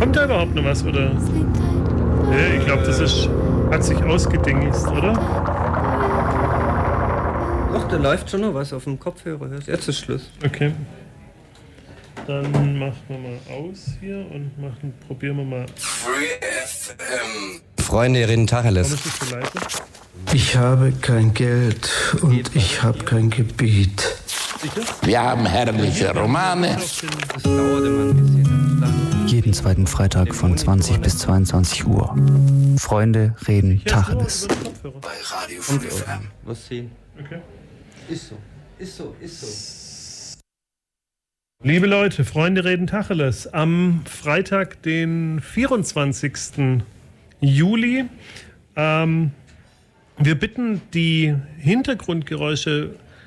Kommt da überhaupt noch was, oder? Nee, ich glaube, hat sich ausgedingst, oder? Doch, da läuft schon noch was auf dem Kopfhörer. Jetzt ist Schluss. Okay. Dann machen wir mal aus hier und probieren wir mal. Freunde reden Tacheles. Ich habe kein Geld und ich habe kein Gebiet. Wir haben herrliche Romane. Das dauert immer ein bisschen. Jeden zweiten Freitag von 20 bis 22 Uhr. Freunde reden Tacheles. Bei Radio Free FM. Was sehen? Okay. Ist so. Liebe Leute, Freunde reden Tacheles. Am Freitag, den 24. Juli. Wir bitten, die Hintergrundgeräusche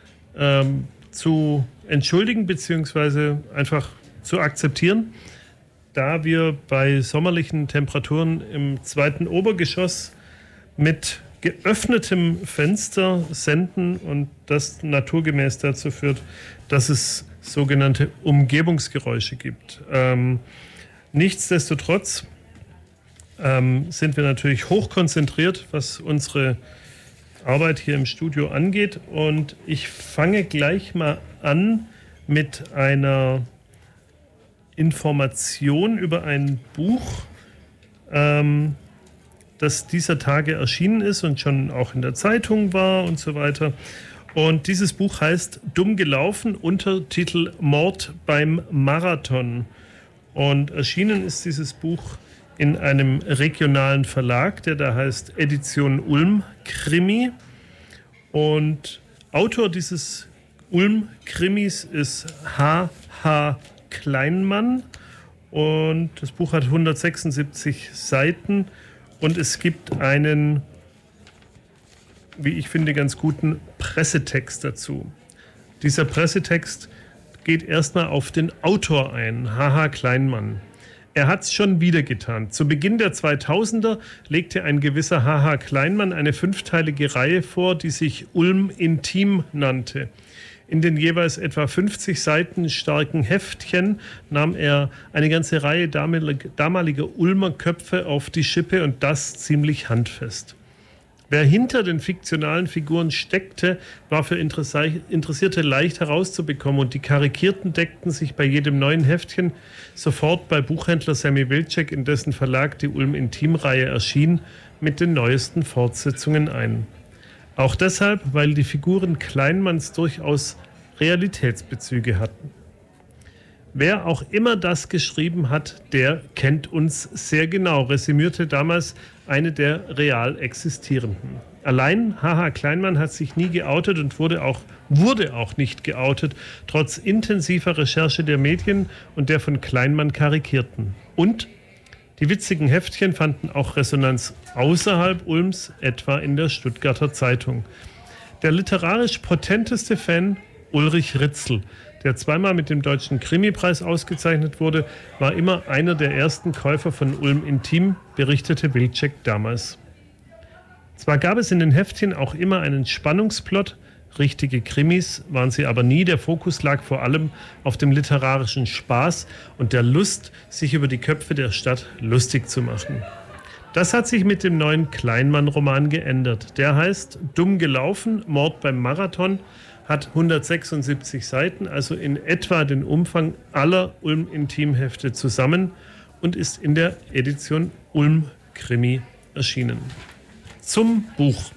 zu entschuldigen bzw. einfach zu akzeptieren, da wir bei sommerlichen Temperaturen im 2. Obergeschoss mit geöffnetem Fenster senden und das naturgemäß dazu führt, dass es sogenannte Umgebungsgeräusche gibt. Nichtsdestotrotz sind wir natürlich hochkonzentriert, was unsere Arbeit hier im Studio angeht. Und ich fange gleich mal an mit einer Information über ein Buch, das dieser Tage erschienen ist und schon auch in der Zeitung war und so weiter. Und dieses Buch heißt Dumm gelaufen, Untertitel Mord beim Marathon. Und erschienen ist dieses Buch in einem regionalen Verlag, der da heißt Edition Ulm Krimi. Und Autor dieses Ulm Krimis ist H.H. Kleinmann. Und das Buch hat 176 Seiten. Und es gibt einen, wie ich finde, ganz guten Pressetext dazu. Dieser Pressetext geht erstmal auf den Autor ein, H.H. Kleinmann. Er hat es schon wieder getan. Zu Beginn der 2000er legte ein gewisser H.H. Kleinmann eine 5-teilige Reihe vor, die sich Ulm Intim nannte. In den jeweils etwa 50 Seiten starken Heftchen nahm er eine ganze Reihe damaliger Ulmer Köpfe auf die Schippe und das ziemlich handfest. Wer hinter den fiktionalen Figuren steckte, war für Interessierte leicht herauszubekommen und die Karikierten deckten sich bei jedem neuen Heftchen sofort bei Buchhändler Sammy Wilczek, in dessen Verlag die Ulm Intim-Reihe erschien, mit den neuesten Fortsetzungen ein. Auch deshalb, weil die Figuren Kleinmanns durchaus Realitätsbezüge hatten. Wer auch immer das geschrieben hat, der kennt uns sehr genau, resümierte damals eine der real Existierenden. Allein H.H. Kleinmann hat sich nie geoutet und wurde auch nicht geoutet, trotz intensiver Recherche der Medien und der von Kleinmann karikierten. Und die witzigen Heftchen fanden auch Resonanz außerhalb Ulms, etwa in der Stuttgarter Zeitung. Der literarisch potenteste Fan, Ulrich Ritzel, der zweimal mit dem Deutschen Krimipreis ausgezeichnet wurde, war immer einer der ersten Käufer von Ulm Intim, berichtete Wilczek damals. Zwar gab es in den Heftchen auch immer einen Spannungsplot, richtige Krimis waren sie aber nie. Der Fokus lag vor allem auf dem literarischen Spaß und der Lust, sich über die Köpfe der Stadt lustig zu machen. Das hat sich mit dem neuen Kleinmann-Roman geändert. Der heißt Dumm gelaufen, Mord beim Marathon, hat 176 Seiten, also in etwa den Umfang aller Ulm-Intim-Hefte zusammen und ist in der Edition Ulm Krimi erschienen. Zum Buch.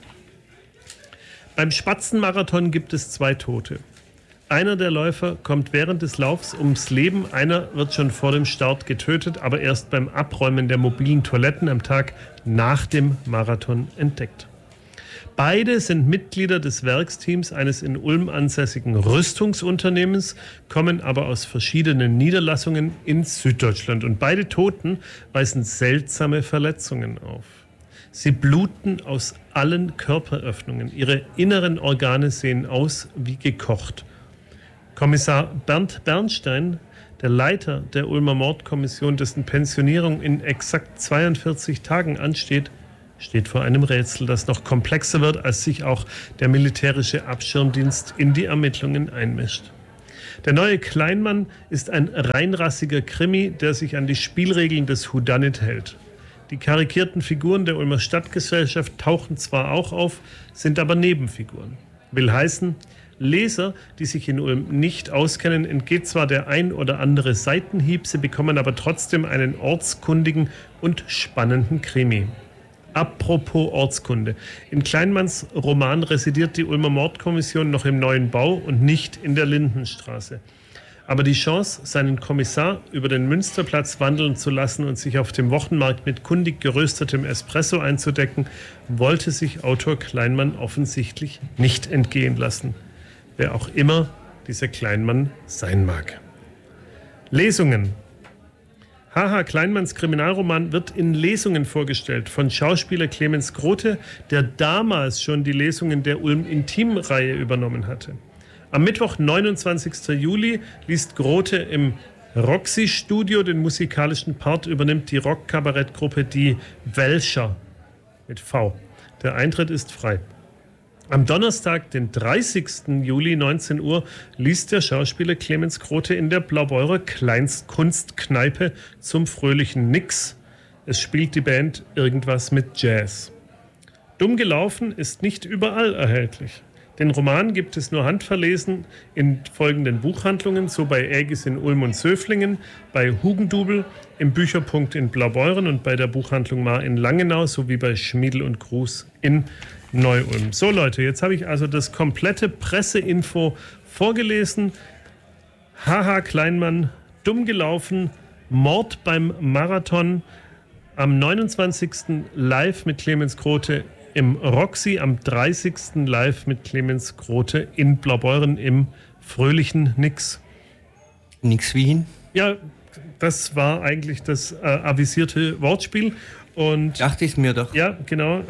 Beim Spatzenmarathon gibt es 2 Tote. Einer der Läufer kommt während des Laufs ums Leben, einer wird schon vor dem Start getötet, aber erst beim Abräumen der mobilen Toiletten am Tag nach dem Marathon entdeckt. Beide sind Mitglieder des Werksteams eines in Ulm ansässigen Rüstungsunternehmens, kommen aber aus verschiedenen Niederlassungen in Süddeutschland. Und beide Toten weisen seltsame Verletzungen auf. Sie bluten aus allen Körperöffnungen. Ihre inneren Organe sehen aus wie gekocht. Kommissar Bernd Bernstein, der Leiter der Ulmer Mordkommission, dessen Pensionierung in exakt 42 Tagen ansteht, steht vor einem Rätsel, das noch komplexer wird, als sich auch der militärische Abschirmdienst in die Ermittlungen einmischt. Der neue Kleinmann ist ein reinrassiger Krimi, der sich an die Spielregeln des Whodunit hält. Die karikierten Figuren der Ulmer Stadtgesellschaft tauchen zwar auch auf, sind aber Nebenfiguren. Will heißen, Leser, die sich in Ulm nicht auskennen, entgeht zwar der ein oder andere Seitenhieb, sie bekommen aber trotzdem einen ortskundigen und spannenden Krimi. Apropos Ortskunde. In Kleinmanns Roman residiert die Ulmer Mordkommission noch im neuen Bau und nicht in der Lindenstraße. Aber die Chance, seinen Kommissar über den Münsterplatz wandeln zu lassen und sich auf dem Wochenmarkt mit kundig geröstetem Espresso einzudecken, wollte sich Autor Kleinmann offensichtlich nicht entgehen lassen. Wer auch immer dieser Kleinmann sein mag. Lesungen. H.H. Kleinmanns Kriminalroman wird in Lesungen vorgestellt von Schauspieler Clemens Grote, der damals schon die Lesungen der Ulm-Intim-Reihe übernommen hatte. Am Mittwoch, 29. Juli, liest Grote im Roxy-Studio. Den musikalischen Part übernimmt die Rock-Kabarettgruppe Die Welscher mit V. Der Eintritt ist frei. Am Donnerstag, den 30. Juli, 19 Uhr, liest der Schauspieler Clemens Grote in der Blaubeurer Kleinstkunstkneipe zum fröhlichen Nix. Es spielt die Band Irgendwas mit Jazz. Dumm gelaufen ist nicht überall erhältlich. Den Roman gibt es nur handverlesen in folgenden Buchhandlungen, so bei Ägis in Ulm und Söflingen, bei Hugendubel, im Bücherpunkt in Blaubeuren und bei der Buchhandlung Mar in Langenau sowie bei Schmiedl und Gruß in Neu-Ulm. So Leute, jetzt habe ich also das komplette Presseinfo vorgelesen. H.H. Kleinmann, dumm gelaufen, Mord beim Marathon, am 29. live mit Clemens Grote im Roxy, am 30. live mit Clemens Grote in Blaubeuren im fröhlichen Nix. Nix Wien? Ja, das war eigentlich das avisierte Wortspiel. Und dachte ich mir doch. Ja, genau.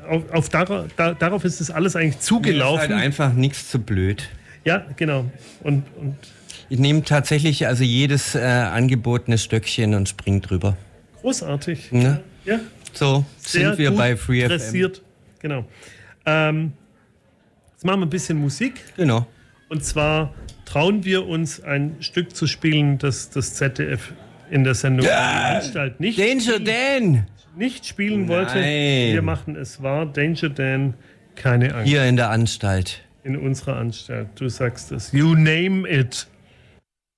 Darauf ist das alles eigentlich zugelaufen. Mir ist halt einfach nichts zu blöd. Ja, genau. Und ich nehme tatsächlich also jedes angebotene Stöckchen und spring drüber. Großartig. Ne? Ja. So sind wir bei Free FM. Genau. Jetzt machen wir ein bisschen Musik. Genau. Und zwar trauen wir uns ein Stück zu spielen, das das ZDF in der Sendung Anstalt nicht spielen wollte. Wir machen es wahr. Danger Dan, keine Angst. Hier in der Anstalt. In unserer Anstalt. Du sagst es. You name it.